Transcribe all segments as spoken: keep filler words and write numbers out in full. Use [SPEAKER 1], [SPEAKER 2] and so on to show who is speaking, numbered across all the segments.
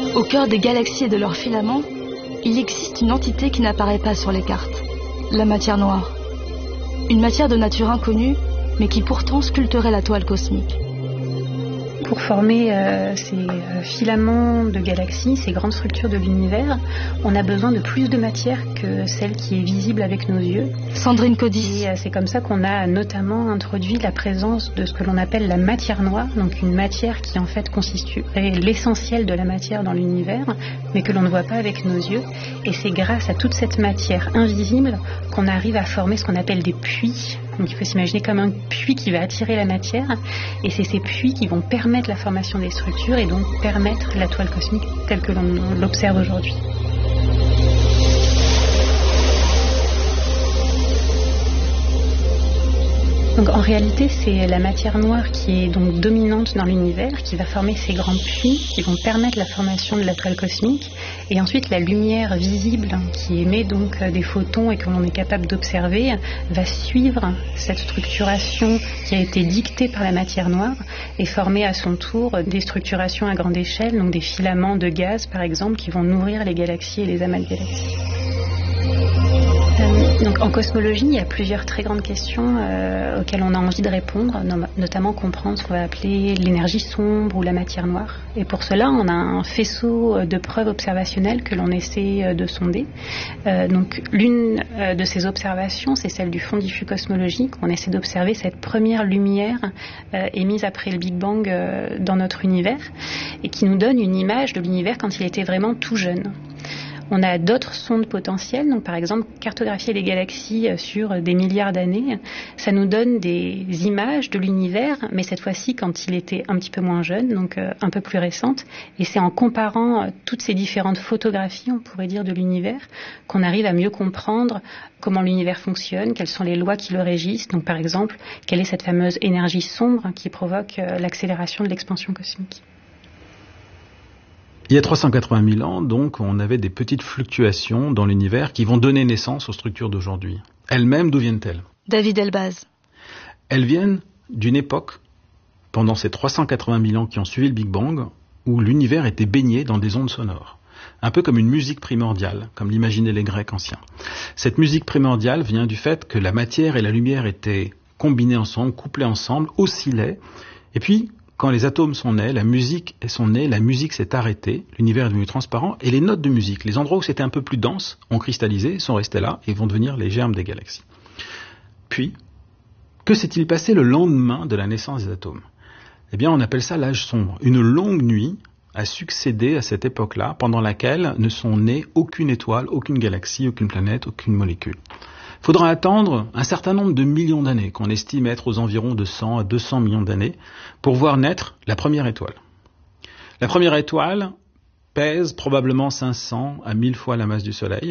[SPEAKER 1] Au cœur des galaxies et de leurs filaments, il existe une entité qui n'apparaît pas sur les cartes, la matière noire. Une matière de nature inconnue, mais qui pourtant sculpterait la toile cosmique.
[SPEAKER 2] Pour former euh, ces euh, filaments de galaxies, ces grandes structures de l'univers, on a besoin de plus de matière que celle qui est visible avec nos yeux.
[SPEAKER 1] Sandrine Codis.
[SPEAKER 2] Et euh, c'est comme ça qu'on a notamment introduit la présence de ce que l'on appelle la matière noire, donc une matière qui en fait constituerait l'essentiel de la matière dans l'univers, mais que l'on ne voit pas avec nos yeux. Et c'est grâce à toute cette matière invisible qu'on arrive à former ce qu'on appelle des puits. Donc il faut s'imaginer comme un puits qui va attirer la matière, et c'est ces puits qui vont permettre la formation des structures et donc permettre la toile cosmique telle que l'on l'observe aujourd'hui. Donc en réalité, c'est la matière noire qui est donc dominante dans l'univers, qui va former ces grands puits, qui vont permettre la formation de la toile cosmique, et ensuite la lumière visible qui émet donc des photons et que l'on est capable d'observer va suivre cette structuration qui a été dictée par la matière noire et former à son tour des structurations à grande échelle, donc des filaments de gaz par exemple qui vont nourrir les galaxies et les amas de galaxies. Euh, donc en cosmologie, il y a plusieurs très grandes questions euh, auxquelles on a envie de répondre, no- notamment comprendre ce qu'on va appeler l'énergie sombre ou la matière noire. Et pour cela, on a un faisceau de preuves observationnelles que l'on essaie de sonder. Euh, donc l'une euh, de ces observations, c'est celle du fond diffus cosmologique. On essaie d'observer cette première lumière euh, émise après le Big Bang euh, dans notre univers et qui nous donne une image de l'univers quand il était vraiment tout jeune. On a d'autres sondes potentielles, donc par exemple cartographier les galaxies sur des milliards d'années, ça nous donne des images de l'univers, mais cette fois-ci quand il était un petit peu moins jeune, donc euh, un peu plus récente, et c'est en comparant euh, toutes ces différentes photographies, on pourrait dire, de l'univers, qu'on arrive à mieux comprendre comment l'univers fonctionne, quelles sont les lois qui le régissent, donc par exemple, quelle est cette fameuse énergie sombre qui provoque euh, l'accélération de l'expansion cosmique.
[SPEAKER 3] Il y a trois cent quatre-vingt mille ans, donc, on avait des petites fluctuations dans l'univers qui vont donner naissance aux structures d'aujourd'hui. Elles-mêmes, d'où viennent-elles ?
[SPEAKER 1] David Elbaz.
[SPEAKER 3] Elles viennent d'une époque, pendant ces trois cent quatre-vingt mille ans qui ont suivi le Big Bang, où l'univers était baigné dans des ondes sonores. Un peu comme une musique primordiale, comme l'imaginaient les Grecs anciens. Cette musique primordiale vient du fait que la matière et la lumière étaient combinées ensemble, couplées ensemble, oscillaient, et puis, quand les atomes sont nés, la musique sont nés, la musique s'est arrêtée, l'univers est devenu transparent, et les notes de musique, les endroits où c'était un peu plus dense, ont cristallisé, sont restés là, et vont devenir les germes des galaxies. Puis, que s'est-il passé le lendemain de la naissance des atomes ? Eh bien, on appelle ça l'âge sombre. Une longue nuit a succédé à cette époque-là, pendant laquelle ne sont nées aucune étoile, aucune galaxie, aucune planète, aucune molécule. Il faudra attendre un certain nombre de millions d'années, qu'on estime être aux environs de cent à deux cents millions d'années, pour voir naître la première étoile. La première étoile pèse probablement cinq cents à mille fois la masse du Soleil,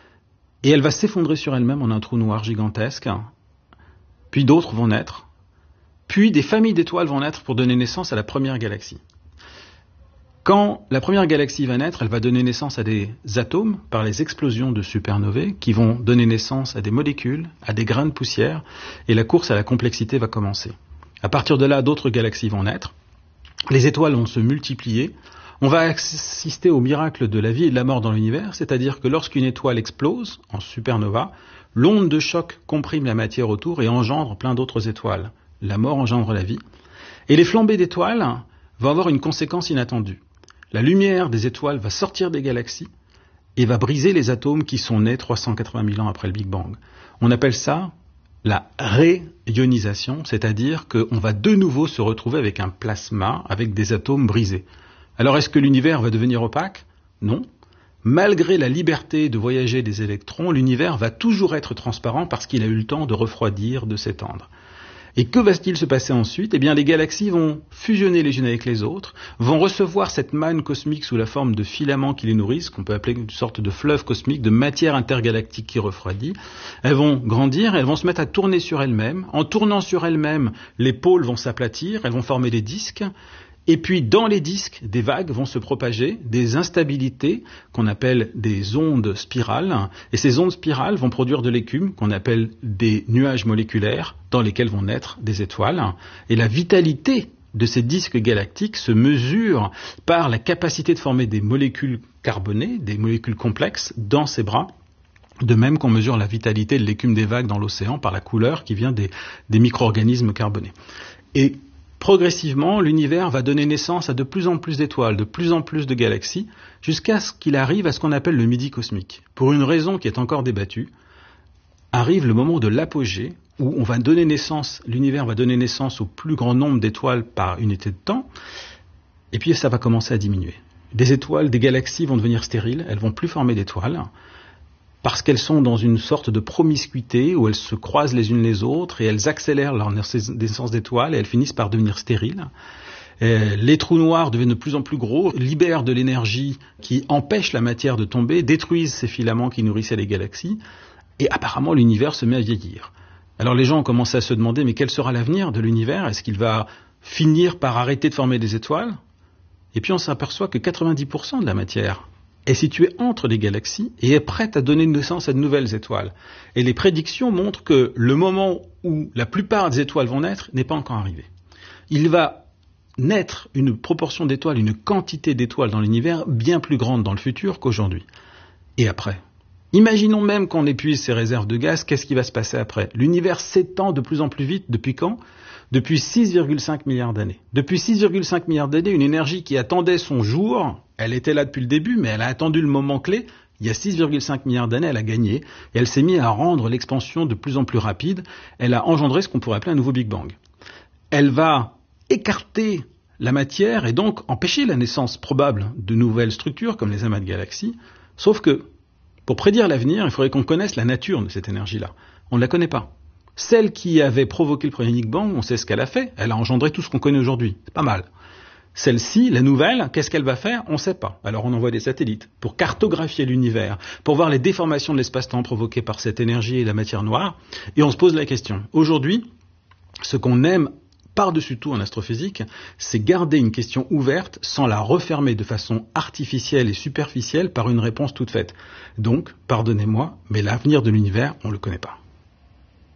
[SPEAKER 3] et elle va s'effondrer sur elle-même en un trou noir gigantesque, puis d'autres vont naître, puis des familles d'étoiles vont naître pour donner naissance à la première galaxie. Quand la première galaxie va naître, elle va donner naissance à des atomes par les explosions de supernovae qui vont donner naissance à des molécules, à des grains de poussière, et la course à la complexité va commencer. À partir de là, d'autres galaxies vont naître, les étoiles vont se multiplier, on va assister au miracle de la vie et de la mort dans l'univers, c'est-à-dire que lorsqu'une étoile explose en supernova, l'onde de choc comprime la matière autour et engendre plein d'autres étoiles. La mort engendre la vie. Et les flambées d'étoiles vont avoir une conséquence inattendue. La lumière des étoiles va sortir des galaxies et va briser les atomes qui sont nés trois cent quatre-vingt mille ans après le Big Bang. On appelle ça la réionisation, c'est-à-dire qu'on va de nouveau se retrouver avec un plasma, avec des atomes brisés. Alors est-ce que l'univers va devenir opaque ? Non. Malgré la liberté de voyager des électrons, l'univers va toujours être transparent parce qu'il a eu le temps de refroidir, de s'étendre. Et que va-t-il se passer ensuite ? Eh bien, les galaxies vont fusionner les unes avec les autres, vont recevoir cette manne cosmique sous la forme de filaments qui les nourrissent, qu'on peut appeler une sorte de fleuve cosmique, de matière intergalactique qui refroidit. Elles vont grandir, elles vont se mettre à tourner sur elles-mêmes. En tournant sur elles-mêmes, les pôles vont s'aplatir, elles vont former des disques. Et puis, dans les disques, des vagues vont se propager, des instabilités qu'on appelle des ondes spirales. Et ces ondes spirales vont produire de l'écume qu'on appelle des nuages moléculaires dans lesquels vont naître des étoiles. Et la vitalité de ces disques galactiques se mesure par la capacité de former des molécules carbonées, des molécules complexes dans ces bras, de même qu'on mesure la vitalité de l'écume des vagues dans l'océan par la couleur qui vient des, des micro-organismes carbonés. Et progressivement, l'univers va donner naissance à de plus en plus d'étoiles, de plus en plus de galaxies, jusqu'à ce qu'il arrive à ce qu'on appelle le midi cosmique. Pour une raison qui est encore débattue, arrive le moment de l'apogée, où on va donner naissance, l'univers va donner naissance au plus grand nombre d'étoiles par unité de temps, et puis ça va commencer à diminuer. Des étoiles, des galaxies vont devenir stériles, elles vont plus former d'étoiles, parce qu'elles sont dans une sorte de promiscuité où elles se croisent les unes les autres et elles accélèrent leur naissance d'étoiles et elles finissent par devenir stériles. Et les trous noirs deviennent de plus en plus gros, libèrent de l'énergie qui empêche la matière de tomber, détruisent ces filaments qui nourrissaient les galaxies, et apparemment l'univers se met à vieillir. Alors les gens ont commencé à se demander, mais quel sera l'avenir de l'univers? Est-ce qu'il va finir par arrêter de former des étoiles? Et puis on s'aperçoit que quatre-vingt-dix pour cent de la matière est située entre les galaxies et est prête à donner naissance à de nouvelles étoiles. Et les prédictions montrent que le moment où la plupart des étoiles vont naître n'est pas encore arrivé. Il va naître une proportion d'étoiles, une quantité d'étoiles dans l'univers bien plus grande dans le futur qu'aujourd'hui. Et après? Imaginons même qu'on épuise ces réserves de gaz, qu'est-ce qui va se passer après? L'univers s'étend de plus en plus vite, depuis quand? Depuis six virgule cinq milliards d'années. Depuis six virgule cinq milliards d'années, une énergie qui attendait son jour, elle était là depuis le début, mais elle a attendu le moment clé. Il y a six virgule cinq milliards d'années, elle a gagné, et elle s'est mise à rendre l'expansion de plus en plus rapide. Elle a engendré ce qu'on pourrait appeler un nouveau Big Bang. Elle va écarter la matière et donc empêcher la naissance probable de nouvelles structures comme les amas de galaxies, sauf que pour prédire l'avenir, il faudrait qu'on connaisse la nature de cette énergie-là. On ne la connaît pas. Celle qui avait provoqué le premier Big Bang, on sait ce qu'elle a fait. Elle a engendré tout ce qu'on connaît aujourd'hui. C'est pas mal. Celle-ci, la nouvelle, qu'est-ce qu'elle va faire? On ne sait pas. Alors on envoie des satellites pour cartographier l'univers, pour voir les déformations de l'espace-temps provoquées par cette énergie et la matière noire. Et on se pose la question. Aujourd'hui, ce qu'on aime par-dessus tout en astrophysique, c'est garder une question ouverte sans la refermer de façon artificielle et superficielle par une réponse toute faite. Donc, pardonnez-moi, mais l'avenir de l'univers, on ne le connaît pas.